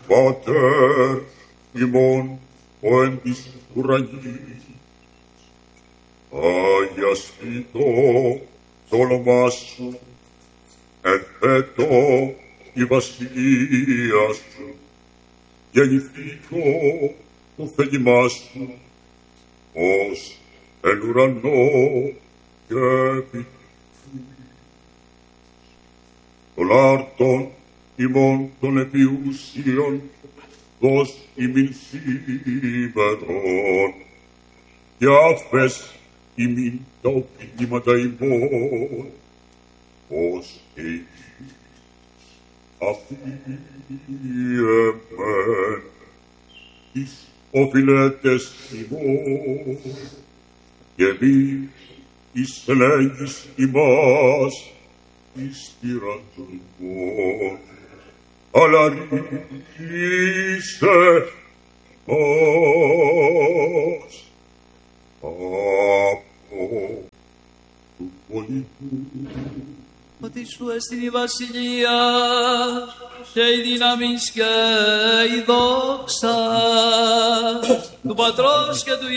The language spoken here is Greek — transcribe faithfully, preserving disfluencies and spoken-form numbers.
Πατέρ ημών ο εν της ουρανής, αγιαστήτω το όνομά σου, ελθέτω η βασιλεία σου, γεννηθήτω το θέλημά σου, ως εν ουρανό και επί το λάρτον ημών των επιούσιων, δώσ' ημίν σήμερον, και άφες ημίν τα οφείληματα ημών, ως εγγύς αφιεμέν εις οφειλέτες ημών, και μη εις ελέγγεις ημάς εις τυραννών, αλλά ρίσε μας από του πολίτου. Ότι σου εστιν η βασιλεία και η δύναμις και η δόξα του Πατρός και του